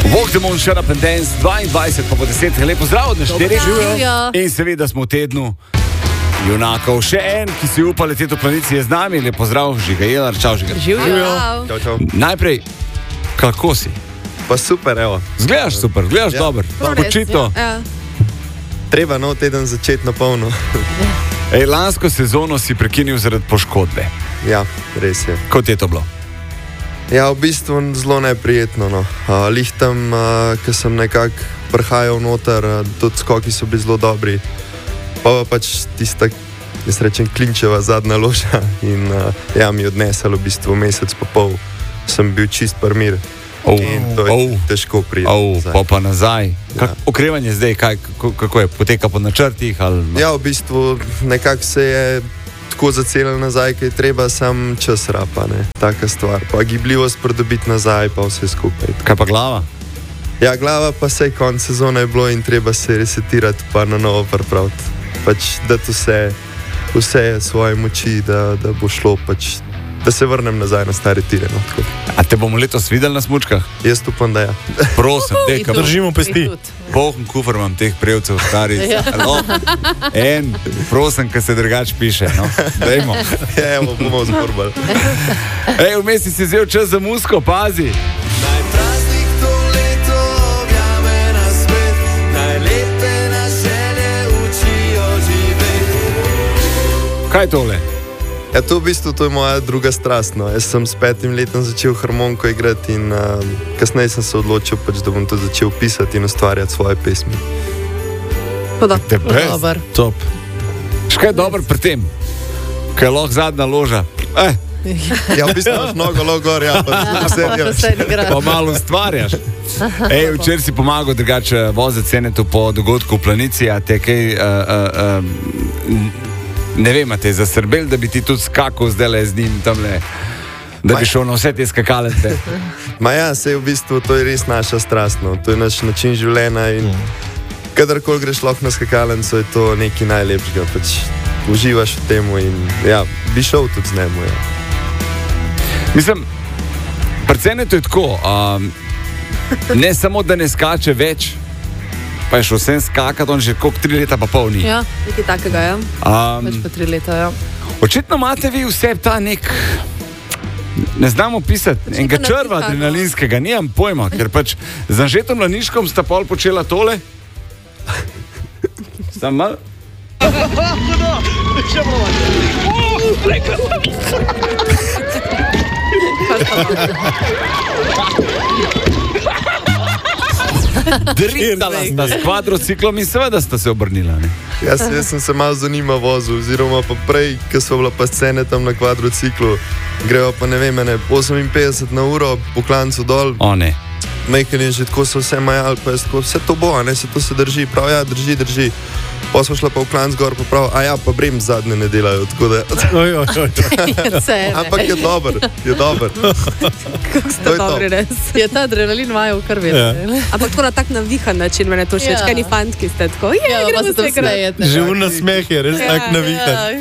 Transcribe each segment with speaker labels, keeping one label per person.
Speaker 1: Walk the Moon, Shut Up and Dance, 22 pa po 10. Lepo zdrav od našterih. In seveda smo v tednu junakov. Še en, ki si upa leteti v planici, je z nami. Lepo zdrav, Žiga Jelar. Čau, Žiga.
Speaker 2: Čau.
Speaker 1: Najprej, kako si?
Speaker 2: Pa super, evo.
Speaker 1: Zgledaš super, zgledaš dobro. Počito.
Speaker 2: Treba nov teden začeti na polno.
Speaker 1: Lansko sezono si prekinil zaradi poškodbe.
Speaker 2: Ja, res je.
Speaker 1: Kot je to bilo?
Speaker 2: Ja, v bistvu zelo neprijetno. No. Lihtam, ko sem nekako prihajal noter, tudi skoki so bili zelo dobri. Pa pač tista, jaz rečem, klinčeva zadnja loža in ja, mi odnesel v bistvu mesec pa pol. Sem bil čist parmir. In to je težko priti.
Speaker 1: Pa nazaj. Okrevanje zdaj, kako je? Poteka po načrtih? Ali...
Speaker 2: Ja, v bistvu nekako se je tako zacelil nazaj, kaj treba sam čas rapa, ne? Taka stvar. Pa gibljivost pridobiti nazaj, pa vse skupaj.
Speaker 1: Kaj pa glava?
Speaker 2: Ja, glava pa sej konc sezone je bilo in treba se resetirati pa na novo pripraviti. Pač dati vse svoje moči, da bo šlo pač, da se vrnem nazaj na stare tire. No,
Speaker 1: a te bomo letos videli na smučkah?
Speaker 2: Jaz upam, da ja.
Speaker 1: Prosim, dekam.
Speaker 3: Držimo pesti.
Speaker 1: Poln kufr imam teh prejevcev starih. En, prosim, ki se drugače piše. No, dajmo.
Speaker 2: Ja, bomo zborbali.
Speaker 1: Vmes si vzel čas za musko, pazi. Kaj je tole?
Speaker 2: Ja, to v bistvu to je moja druga strast. No. Jaz sem s 5 letom začel harmoniko igrati in kasneje sem se odločil, pač, da bom to začel pisati in ustvarjati svoje pesmi.
Speaker 1: Dobar. Top. Škaj je dobro pri tem? Kaj je lahko zadnja loža?
Speaker 2: Ja, v bistvu imaš nogo gor, ja, pa
Speaker 1: pa malo ustvarjaš. Včeraj si pomagal drugače voziti Cenetu po dogodku v planici, a te kaj... Ne vem, a te je zasrbel, da bi ti tudi skakal zdajle z njim tamle, da bi šel na vse te skakalence.
Speaker 2: Ma ja, sej v bistvu to je res naša strast, no. To je naš način življenja in kadarkoli greš lahko na skakalenco, je to nekaj najlepšega, pač uživaš v temu in ja, bi šel tudi z njemu, ja.
Speaker 1: Mislim, predvsem to je tako, ne samo, da ne skače več, pa je šel vsem skakati, on že koliko 3 leta pa pol ni.
Speaker 4: Ja, nekaj takega, ja. Več pa 3 leta, ja.
Speaker 1: Očitno imate vi vse ta nek, ne znamo pisati, enega črva adrenalinskega, nimam pojma, ker pač z Anžetom Laniškom sta pol počela tole. Sam mal? Drintala sta s kvadrociklom in seveda sta se obrnila, ne?
Speaker 2: Jaz sem se malo zanimal vozil, oziroma pa prej, ko so bila pa scene tam na kvadrociklu, grejo pa ne vem, 58 na uro po klancu dol.
Speaker 1: O ne.
Speaker 2: Mejken je že tako so vse majali, pa je tako, vse to bo, ne, se to se drži, prav, ja, drži. Pa smo šla pa v klanc gor, pa prav, a ja, pa brem zadnje ne delajo, tako da... Ampak je dober.
Speaker 4: Kako ste dobri, res. Je ta adrenalin vajo v krvi. Ampak tako na tak navihan način, mene to všeč, kaj ni fantki ste tako, gremo se igrati.
Speaker 3: Živna smeh je, res tak navihan.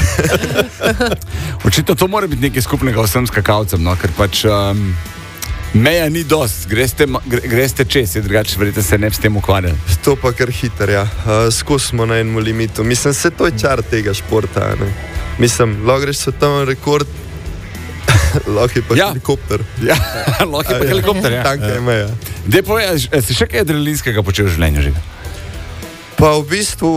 Speaker 1: Očitno to mora biti nekaj skupnega vsem skakalcem, no, ker pač... Meja ni dost, greste čez, je drugače, verjete se ne bi s tem ukvarjali.
Speaker 2: To pa kar hiter, ja. Skozi smo na enem limitu. Mislim, se to je čar tega športa, ne. Mislim, lahko greš svetovni rekord, lahko je pa helikopter.
Speaker 1: Ja, lahko je pa helikopter, ja.
Speaker 2: Tanka je meja.
Speaker 1: Dej povej, si še kaj adrenalinskega počel v življenju, Žiga?
Speaker 2: Pa v bistvu...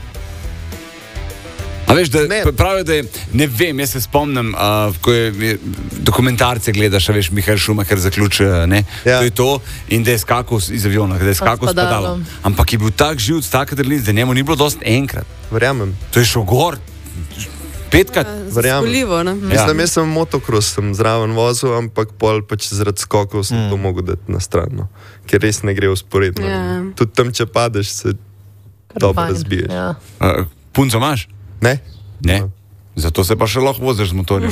Speaker 1: A veš, da pravijo, da je, ne vem, jaz se spomnim, ko je dokumentarce gledaš, a veš, Mihael Schumacher zaključi, ne, to je to, in da je skakal iz aviona, da je skakal s padalom. Ampak je bil tak živ, tak adrenalin, da njemu ni bilo dosti enkrat.
Speaker 2: Verjamem.
Speaker 1: To je šel gor, 5krat.
Speaker 4: Zaspolivo, ne?
Speaker 2: Mislim, jaz sem motocross, sem zraven vozil, ampak pol pač zaradi skokov sem to mogel dati na stran, no. Ker res ne gre usporedno. Tudi tam, če padeš, se dobro razbiješ.
Speaker 1: Punco imaš?
Speaker 2: Ne?
Speaker 1: Ne? Zato se pa še lahko voziš z motorjem.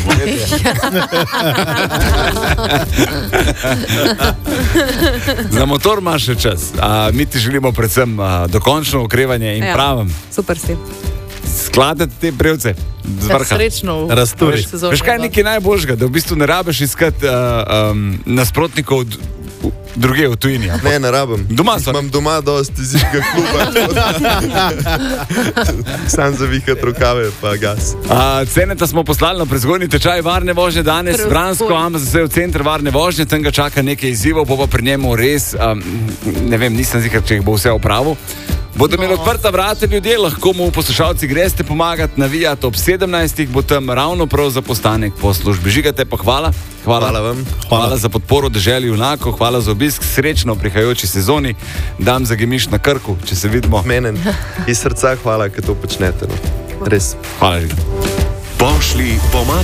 Speaker 1: Za motor imaš še čas. Mi ti želimo predvsem dokončno okrevanje in pravim.
Speaker 4: Super si.
Speaker 1: Skladati te brevce z vrha.
Speaker 4: Srečno.
Speaker 3: Razturi.
Speaker 1: Veš kaj je nekaj najboljšega, da v bistvu ne rabiš iskati nasprotnikov druge v tujini.
Speaker 2: Ne rabim. Imam doma dosti zimskega kluba. Sam zavihat rokave, pa gas.
Speaker 1: Ceneta smo poslali na prezgodnji tečaj varne vožnje danes. Vransko, Amazon v center varne vožnje, tam ga čaka nekaj izzivov, pa pri njemu res, ne vem, nisem zikar, če jih bo vse opravil. Bodo imeli odprta vrata ljudje, lahko mu poslušalci greste pomagati, navijati ob 17. bo tam ravno prav za postanek po službi. Žigate pa hvala.
Speaker 2: Hvala vam.
Speaker 1: Hvala za podporo deželi junakov, hvala za obisk, srečno v prihajajoči sezoni. Dam za Gemiš na Krku, če se vidimo.
Speaker 2: Menen iz srca hvala, ker to počnete. No. Res.
Speaker 1: Hvala, Žiga.
Speaker 5: Pošli pomagati.